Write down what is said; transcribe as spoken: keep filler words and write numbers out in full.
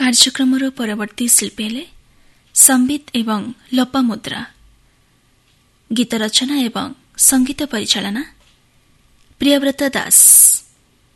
କାର୍ଯ୍ୟକ୍ରମର ପରବର୍ତ୍ତୀ ଶିଳ୍ପୀ ହେଲେ ସମ୍ବିତ ଏବଂ ଲୋପାମୁଦ୍ରା। ଗୀତ ରଚନା ଏବଂ ସଙ୍ଗୀତ ପରିଚାଳନା ପ୍ରିୟବ୍ରତ ଦାସ।